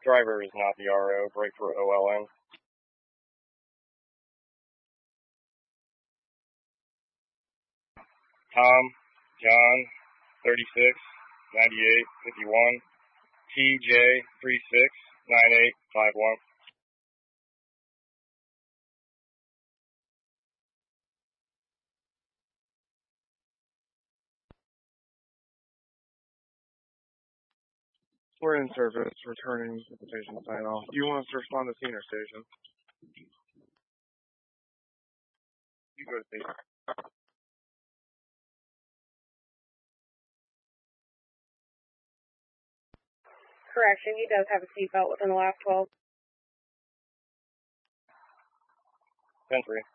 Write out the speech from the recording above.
Driver is not the RO. Brake for OLN. Tom, John, 36, 98, 51, TJ, 36, 98, 51. We're in service, returning to the station sign off. Do you want us to respond to scene or station? You go to station. Correction, he does have a seatbelt within the last 12. 10-3.